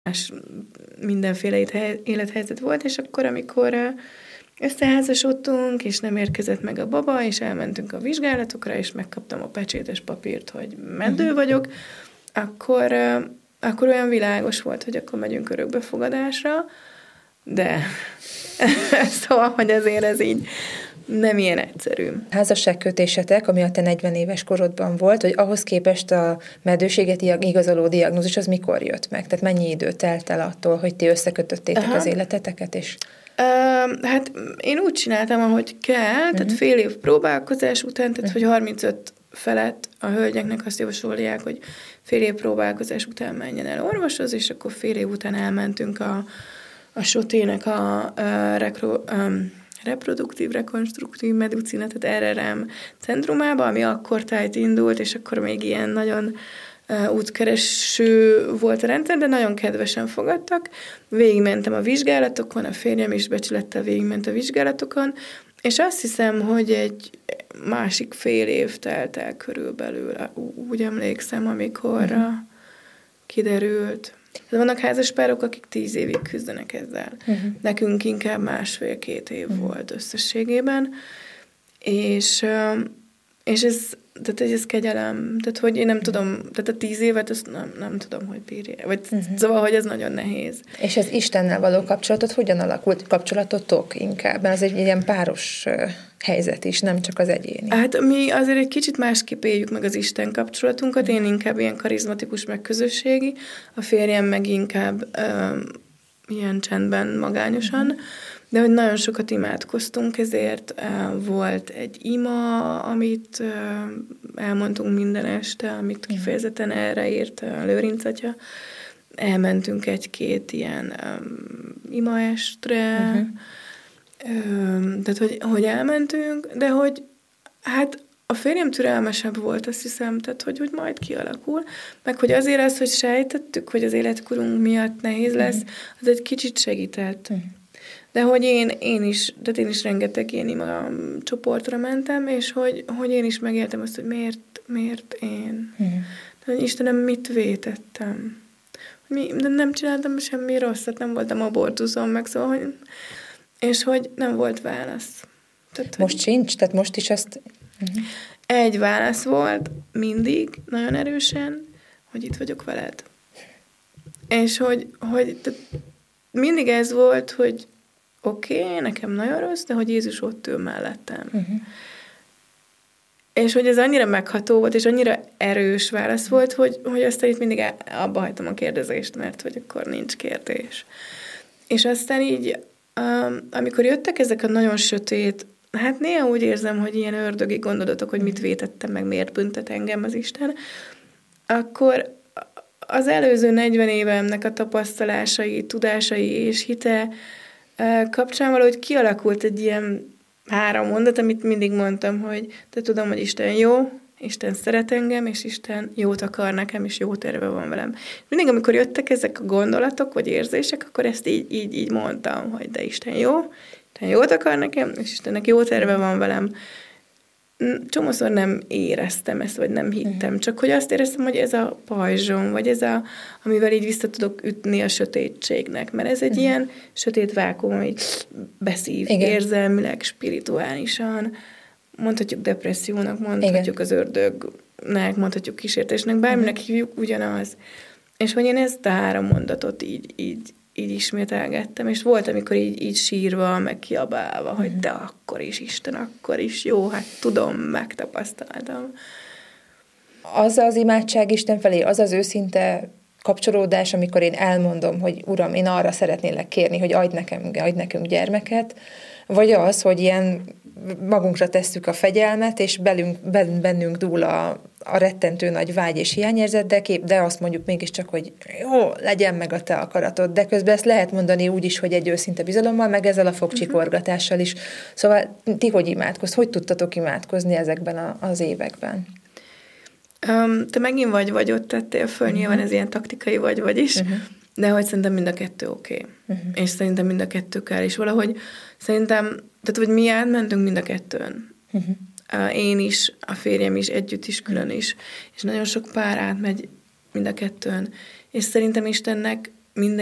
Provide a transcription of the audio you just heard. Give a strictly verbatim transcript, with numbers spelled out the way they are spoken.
mindenféle élethelyzet volt, és akkor, amikor összeházasodtunk, és nem érkezett meg a baba, és elmentünk a vizsgálatokra, és megkaptam a pecsétes papírt, hogy meddő vagyok, akkor, akkor olyan világos volt, hogy akkor megyünk örökbefogadásra, de szóval, hogy azért ez így nem ilyen egyszerű. Házasságkötésetek, ami a te negyven éves korodban volt, hogy ahhoz képest a meddőséget igazoló diagnózis az mikor jött meg? Tehát mennyi idő telt el attól, hogy ti összekötöttétek Aha. az életeteket? És... Uh, hát én úgy csináltam, ahogy kell, uh-huh. tehát fél év próbálkozás után, tehát uh-huh. hogy harmincöt felett a hölgyeknek azt javasolják, hogy fél év próbálkozás után menjen el orvoshoz, és akkor fél év után elmentünk a, a Sotének a, a rekro, um, reproduktív, rekonstruktív medicina, tehát er er em centrumába, ami akkor tájt indult, és akkor még ilyen nagyon uh, útkereső volt a rendszer, de nagyon kedvesen fogadtak. Végigmentem a vizsgálatokon, a férjem is becsülettel végigment a vizsgálatokon, és azt hiszem, hogy egy másik fél év telt el körülbelül, úgy emlékszem, amikor uh-huh. kiderült. De vannak házaspárok, akik tíz évig küzdenek ezzel. Uh-huh. Nekünk inkább másfél-két év uh-huh. volt összességében, és, és ez, tehát ez kegyelem. Tehát, hogy én nem tudom, tehát a tíz évet azt nem, nem tudom, hogy bírja. Vagy uh-huh. szóval, hogy ez nagyon nehéz. És az Istennel való kapcsolatot hogyan alakult? Kapcsolatotok inkább? Ez egy ilyen páros helyzet is, nem csak az egyéni. Hát mi azért egy kicsit másképp éljük meg az Isten kapcsolatunkat. Én inkább ilyen karizmatikus, meg közösségi, a férjem meg inkább um, ilyen csendben, magányosan, uh-huh. de hogy nagyon sokat imádkoztunk, ezért uh, volt egy ima, amit uh, elmondtunk minden este, amit kifejezetten erre írt uh, Lőrinc atya. Elmentünk egy-két ilyen um, imaestre, uh-huh. um, tehát hogy, hogy elmentünk, de hogy hát a férjem türelmesebb volt, azt hiszem, tehát hogy, hogy majd kialakul, meg hogy azért az, hogy sejtettük, hogy az életkorunk miatt nehéz lesz, uh-huh. az egy kicsit segített. Uh-huh. De hogy én, én is, tehát én is rengeteg ilyen ima csoportra mentem, és hogy, hogy én is megéltem azt, hogy miért, miért én. Uh-huh. De hogy Istenem, mit vétettem? Mi, de nem csináltam semmi rosszat, nem voltam abortuszon, meg szóval, hogy, és hogy nem volt válasz. Tehát, most hogy, sincs? Tehát most is azt... Uh-huh. Egy válasz volt mindig, nagyon erősen, hogy itt vagyok veled. És hogy, hogy mindig ez volt, hogy oké, okay, nekem nagyon rossz, de hogy Jézus ott ül mellettem. Uh-huh. És hogy ez annyira megható volt, és annyira erős válasz volt, hogy, hogy aztán itt mindig abba hagytam a kérdezést, mert hogy akkor nincs kérdés. És aztán így, um, amikor jöttek ezek a nagyon sötét, hát néha úgy érzem, hogy ilyen ördögi gondolatok, hogy mit vétettem, meg miért büntet engem az Isten, akkor az előző negyven évemnek a tapasztalásai, tudásai és hite kapcsán valahogy kialakult egy ilyen három mondat, amit mindig mondtam, hogy te tudom, hogy Isten jó, Isten szeret engem, és Isten jót akar nekem, és jó terve van velem. Mindig, amikor jöttek ezek a gondolatok, vagy érzések, akkor ezt így, így, így mondtam, hogy de Isten jó, Isten jót akar nekem, és Istennek jó terve van velem. Csomószor nem éreztem ezt, vagy nem hittem, csak hogy azt éreztem, hogy ez a pajzsom, vagy ez a, amivel így vissza tudok ütni a sötétségnek, mert ez egy uh-huh. ilyen sötét vákuum, ami beszív Igen. érzelmileg, spirituálisan, mondhatjuk depressziónak, mondhatjuk Igen. az ördögnek, mondhatjuk kísértésnek, bárminek uh-huh. hívjuk, ugyanaz. És hogy én ezt a három mondatot így, így, így ismételgettem, és volt, amikor így, így sírva, meg kiabálva, uh-huh. hogy de akkor is, Isten, akkor is, jó, hát tudom, megtapasztaltam. Az az imádság Isten felé, az az őszinte kapcsolódás, amikor én elmondom, hogy Uram, én arra szeretnélek kérni, hogy adj nekem, adj nekünk gyermeket, vagy az, hogy ilyen magunkra tesszük a fegyelmet, és belünk, bennünk dúl a, a rettentő nagy vágy és hiányérzet, de, kép, de azt mondjuk mégiscsak, hogy jó, legyen meg a te akaratod, de közben ezt lehet mondani úgy is, hogy egy őszinte bizalommal, meg ezzel a fogcsikorgatással is. Szóval ti hogy imádkozt? Hogy tudtatok imádkozni ezekben a, az években? Um, te megint vagy-vagy ott tettél föl, uh-huh. nyilván ez ilyen taktikai vagy-vagy is, uh-huh. de hogy szerintem mind a kettő oké. Okay. Uh-huh. És szerintem mind a kettő kell, és valahogy szerintem, tehát hogy mi átmentünk mind a kettőn. Uh-huh. Uh, én is, a férjem is, együtt is, külön is. És nagyon sok pár átmegy mind a kettőn. És szerintem Istennek